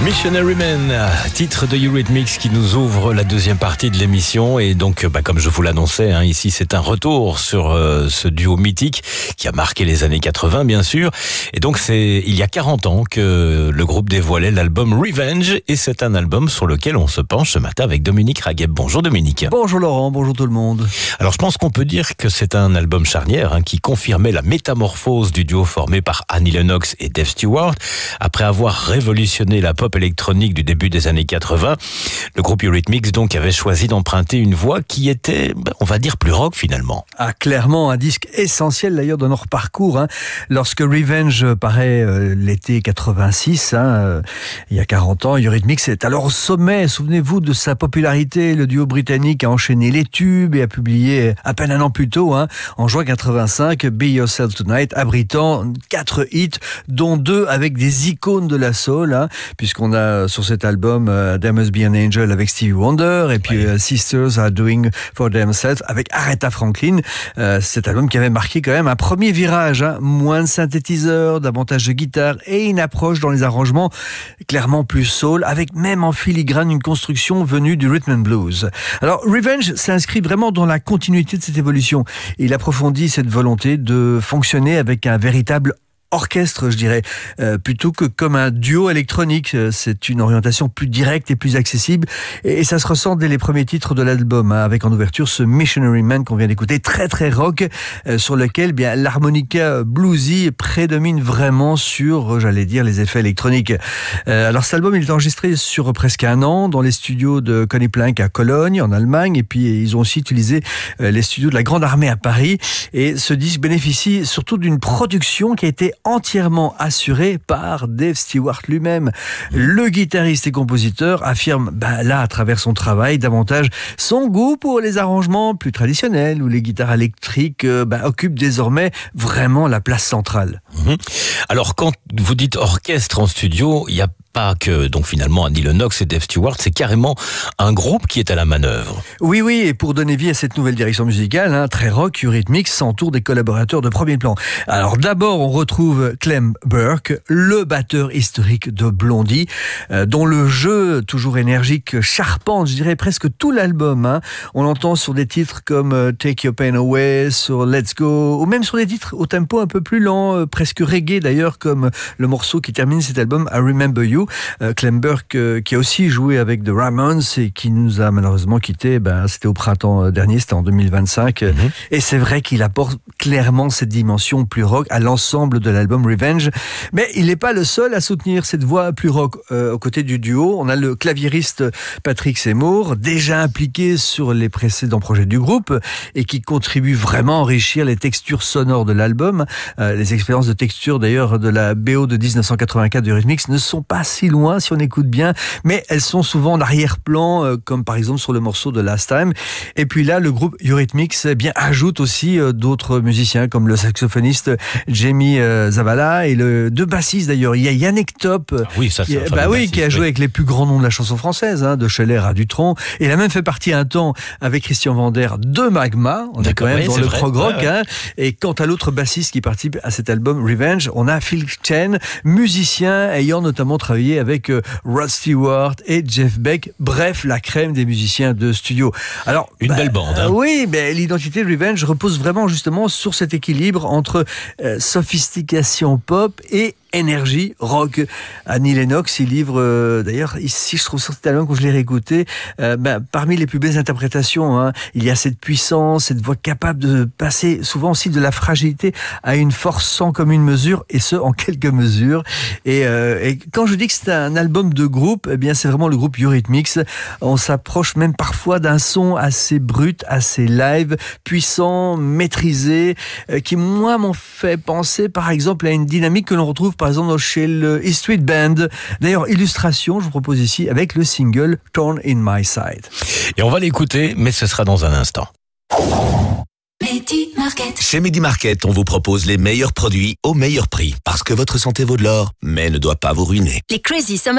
Missionary Men, titre de Eurythmics qui nous ouvre la deuxième partie de l'émission. Et donc, comme je vous l'annonçais, ici c'est un retour sur ce duo mythique qui a marqué les années 80, bien sûr. Et donc c'est il y a 40 ans que le groupe dévoilait l'album Revenge. Et c'est un album sur lequel on se penche ce matin avec Dominique Ragueb. Bonjour Dominique. Bonjour Laurent, bonjour tout le monde. Alors je pense qu'on peut dire que c'est un album charnière qui confirmait la métamorphose du duo formé par Annie Lennox et Dave Stewart. Après avoir révolutionné la pop électronique du début des années 80, le groupe Eurythmics donc avait choisi d'emprunter une voix qui était, on va dire, plus rock finalement. Ah, clairement, un disque essentiel d'ailleurs de leur parcours. Lorsque Revenge paraît l'été 86, il y a 40 ans, Eurythmics est alors au sommet. Souvenez-vous de sa popularité. Le duo britannique a enchaîné les tubes et a publié à peine un an plus tôt, en juin 85, Be Yourself Tonight, abritant 4 hits, dont 2 avec des icônes de la soul, puisqu'on a sur cet album There Must Be an Angel avec Stevie Wonder et puis Sisters Are Doing for Themselves avec Aretha Franklin. Cet album qui avait marqué quand même un premier virage, moins de synthétiseurs, davantage de guitare et une approche dans les arrangements clairement plus soul, avec même en filigrane une construction venue du rhythm and blues. Alors Revenge s'inscrit vraiment dans la continuité de cette évolution. Il approfondit cette volonté de fonctionner avec un véritable orchestre, je dirais, plutôt que comme un duo électronique. C'est une orientation plus directe et plus accessible, et ça se ressent dès les premiers titres de l'album, avec en ouverture ce Missionary Man qu'on vient d'écouter, très très rock, sur lequel l'harmonica bluesy prédomine vraiment sur, j'allais dire, les effets électroniques. Alors cet album, il est enregistré sur presque un an dans les studios de Conny Plank à Cologne, en Allemagne, et puis ils ont aussi utilisé les studios de la Grande Armée à Paris, et ce disque bénéficie surtout d'une production qui a été entièrement assuré par Dave Stewart lui-même. Le guitariste et compositeur affirme, là, à travers son travail, davantage son goût pour les arrangements plus traditionnels, où les guitares électriques occupent désormais vraiment la place centrale. Alors, quand vous dites orchestre en studio, il y a pas que donc finalement Annie Lennox et Dave Stewart, c'est carrément un groupe qui est à la manœuvre. Oui, et pour donner vie à cette nouvelle direction musicale, très rock, Eurythmics s'entoure des collaborateurs de premier plan. Alors d'abord, on retrouve Clem Burke, le batteur historique de Blondie, dont le jeu toujours énergique charpente, je dirais, presque tout l'album. On l'entend sur des titres comme Take Your Pain Away, sur Let's Go, ou même sur des titres au tempo un peu plus lent, presque reggae d'ailleurs, comme le morceau qui termine cet album, I Remember You. Clem Burke, qui a aussi joué avec The Ramones et qui nous a malheureusement quittés, c'était au printemps dernier, c'était en 2025. Et c'est vrai qu'il apporte clairement cette dimension plus rock à l'ensemble de l'album Revenge. Mais il n'est pas le seul à soutenir cette voix plus rock. Aux côtés du duo, on a le claviériste Patrick Seymour, déjà impliqué sur les précédents projets du groupe et qui contribue vraiment à enrichir les textures sonores de l'album. Les expériences de texture d'ailleurs de la BO de 1984 de Eurythmics ne sont pas si loin si on écoute bien, mais elles sont souvent en arrière-plan, comme par exemple sur le morceau de Last Time. Et puis là, le groupe Eurythmics ajoute aussi d'autres musiciens comme le saxophoniste Jamie Zavala et deux bassistes d'ailleurs. Il y a Yannick Top, qui a joué avec les plus grands noms de la chanson française, de Scheller à Dutronc. Et il a même fait partie un temps avec Christian Vander de Magma. On est quand même dans le prog rock. Et quant à l'autre bassiste qui participe à cet album Revenge, on a Phil Chen, musicien ayant notamment travaillé avec Rod Stewart et Jeff Beck, bref, la crème des musiciens de studio. Alors, une belle bande. Oui, mais l'identité de Revenge repose vraiment justement sur cet équilibre entre sophistication pop et énergie rock. Annie Lennox, il livre d'ailleurs ici, je trouve sur cet album, quand je l'ai réécouté, parmi les plus belles interprétations. Il y a cette puissance, cette voix capable de passer souvent aussi de la fragilité à une force sans commune mesure, et ce en quelques mesures. Et quand je dis que c'est un album de groupe, c'est vraiment le groupe Eurythmics. On s'approche même parfois d'un son assez brut, assez live, puissant, maîtrisé, qui moi m'ont fait penser par exemple à une dynamique que l'on retrouve par exemple chez le E Street Band. D'ailleurs, illustration, je vous propose ici avec le single Torn in My Side. Et on va l'écouter, mais ce sera dans un instant. Medi Market. Chez Medi Market, on vous propose les meilleurs produits au meilleur prix. Parce que votre santé vaut de l'or, mais ne doit pas vous ruiner. Les Crazy Summer